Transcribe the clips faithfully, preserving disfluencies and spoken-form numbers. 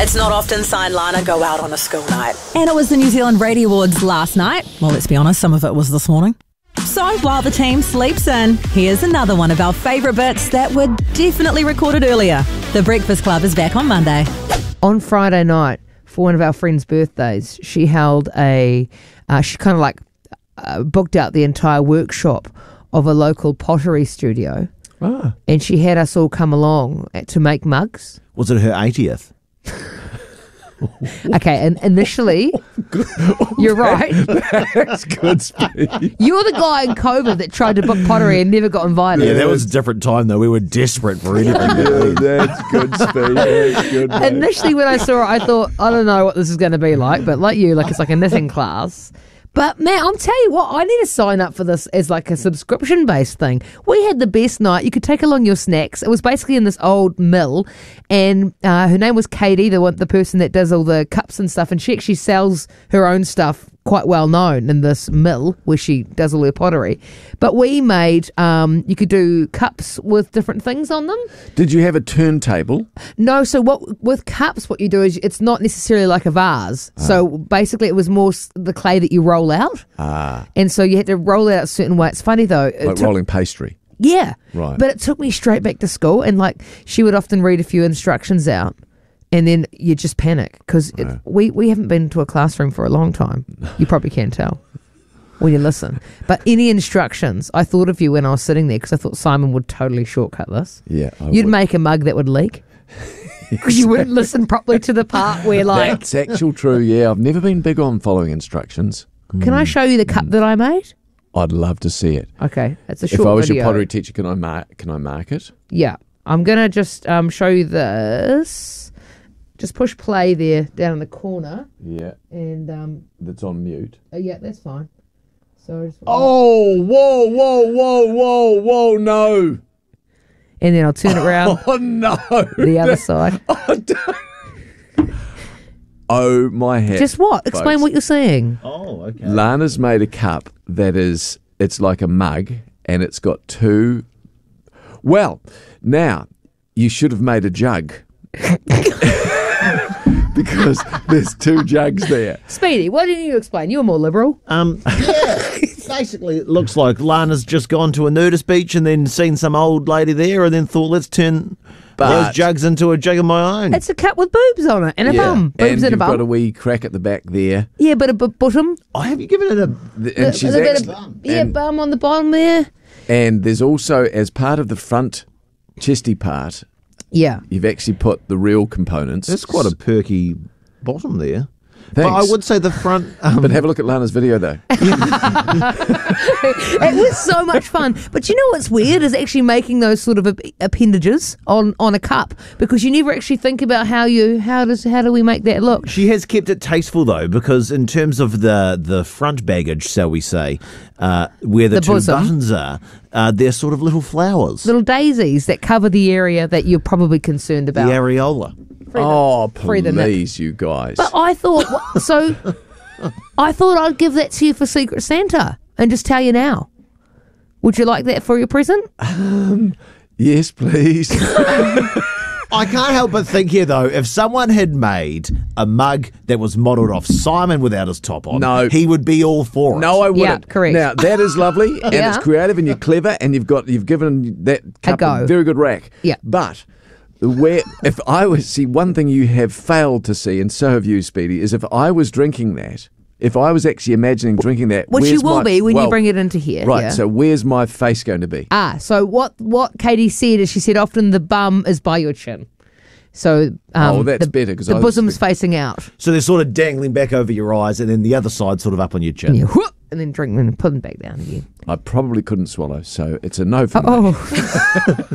It's not often Si and Lana go out on a school night. And it was the New Zealand Radio Awards last night. Well, let's be honest, some of it was this morning. So while the team sleeps in, here's another one of our favourite bits that were definitely recorded earlier. The Breakfast Club is back on Monday. On Friday night, for one of our friends' birthdays, she held a, uh, she kind of like uh, booked out the entire workshop of a local pottery studio. Ah. And she had us all come along to make mugs. Was it her eightieth? Okay, and initially, you're right. That's good speed. You're the guy in COVID that tried to book pottery and never got invited. Yeah, that was a different time though. We were desperate for anything. Yeah, that's good speed. That's good, mate. Initially, when I saw it, I thought, I don't know what this is going to be like, but like you, like it's like a knitting class. But man, I'm telling you what, I need to sign up for this as like a subscription-based thing. We had the best night. You could take along your snacks. It was basically in this old mill, and uh, her name was Katie, the one, the person that does all the cups and stuff, and she actually sells her own stuff, quite well known in this mill where she does all her pottery. But we made, um, you could do cups with different things on them. Did you have a turntable? No, so what with cups, what you do is it's not necessarily like a vase. Ah. So basically, it was more s- the clay that you roll out. Ah. And so you had to roll it out a certain way. It's funny though. Like took, rolling pastry. Yeah. Right. But it took me straight back to school, and like she would often read a few instructions out, and then you just panic because Yeah. we we haven't been to a classroom for a long time. You probably can tell when you listen. But any instructions, I thought of you when I was sitting there because I thought Simon would totally shortcut this. Yeah. I You'd would. make a mug that would leak because you wouldn't listen properly to the part where like, That's actual true, yeah. I've never been big on following instructions. can I show you the cup that I made? I'd love to see it. Okay, it's a short If I was video. your pottery teacher, can I mark, can I mark it? Yeah, I'm going to just um, show you this. Just push play there down in the corner. Yeah. And, um, That's on mute. uh, yeah, that's fine. So, just, Oh, whoa, whoa, whoa, whoa, whoa, no. and then I'll turn it around Oh, no. the other side. Oh, don't. Oh, my head. Just what? Explain folks. what you're saying. Oh, okay. Lana's made a cup that is, it's like a mug, and it's got two. Well, now, you should have made a jug. Because there's two jugs there. Speedy, why didn't you explain? You're more liberal. Um, yeah, basically it looks like Lana's just gone to a nudist beach and then seen some old lady there and then thought, let's turn But- those jugs into a jug of my own. It's a cup with boobs on it and a bum. Boobs and and, you've a bum. got a wee crack at the back there. Yeah, but a b- bottom. Oh, have you given it a... The- And she's a bit actually, of, yeah, and, bum on the bottom there. and there's also, as part of the front chesty part, Yeah. you've actually put the real components. That's quite a perky bottom there. But Thanks. I would say the front... Um, But have a look at Lana's video, though. It was so much fun. But you know what's weird is actually making those sort of ap- appendages on, on a cup, because you never actually think about how you how does how do we make that look. She has kept it tasteful though, because in terms of the the front baggage, shall we say, uh, where the, The two bosom. buttons are, uh, they're sort of little flowers. Little daisies that cover the area that you're probably concerned the about. areola. Free the- Oh, free the Nick. please, you guys. But I thought what, so. I thought I'd give that to you for Secret Santa and just tell you now. Would you like that for your present? Yes, please. I can't help but think here, though, if someone had made a mug that was modelled off Simon without his top on, No. he would be all for it. No, I wouldn't. correct. Now that is lovely, and Yeah. it's creative, and you're clever, and you've got you've given that cup go. a very good rack. Yeah. But where if I was see one thing you have failed to see, and so have you, Speedy, is if I was drinking that, if I was actually imagining drinking that, Which you where's will my- be when well, you bring it into here. Right. yeah. So where's my face going to be? Ah, so what what Katie said is she said often the bum is by your chin. So um, Oh, that's the, better, 'cause the I was bosom's thinking- facing out. So they're sort of dangling back over your eyes, and then the other side sort of up on your chin. And, you, whoop, and then drink and put them back down again. I probably couldn't swallow, so it's a no for me. Oh.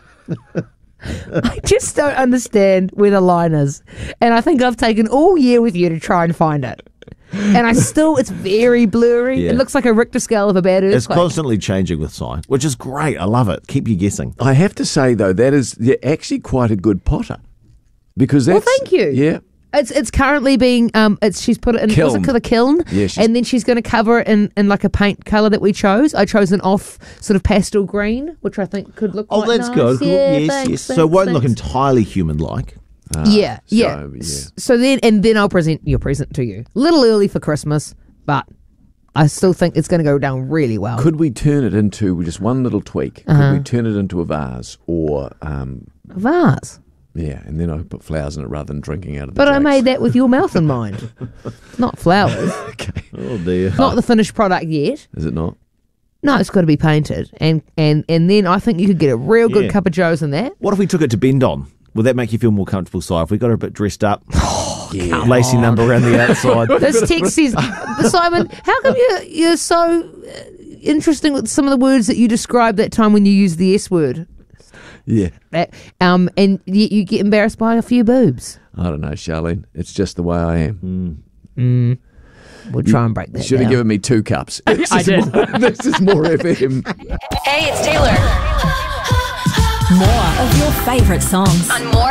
I just don't understand where the line is. And I think I've taken all year with you to try and find it. And I still, it's very blurry. Yeah. It looks like a Richter scale of a bad It's earthquake. constantly changing with sign, which is great. I love it. Keep you guessing. I have to say though, that is you're actually quite a good potter, because Well, that's thank you. Yeah. It's it's currently being um it's she's put it in Kiln. what's it called, a kiln, Yeah, she's- and then she's going to cover it in, in like a paint color that we chose. I chose an off sort of pastel green, which I think could look. Oh, quite that's nice. good. Yeah, yes, thanks, yes. So thanks, it won't look thanks. entirely human-like. Ah, yeah, yeah. so, yeah. S- So then, and then I'll present your present to you. A little early for Christmas, but I still think it's going to go down really well. Could we turn it into just one little tweak? Uh-huh. Could we turn it into a vase or, um, A vase. yeah, and then I put flowers in it rather than drinking out of the But I jugs. made that with your mouth in mind, not flowers. Okay. Oh dear. Not the finished product yet. Is it not? No, it's got to be painted, and and and then I think you could get a real good Yeah. cup of Joe's in that. What if we took it to bend on? Would that make you feel more comfortable, Si? If we got her a bit dressed up, Yeah. lacy number around the outside. This text says, Simon, how come you you're so uh, interesting with some of the words that you described that time when you used the S word? Yeah. That, um, and you, you get embarrassed by a few boobs. I don't know, Charlene. It's just the way I am. We'll try and break that Should have down. given me two cups. This I is did. More, this is more F M. Hey, it's Taylor. More of your favourite songs. On More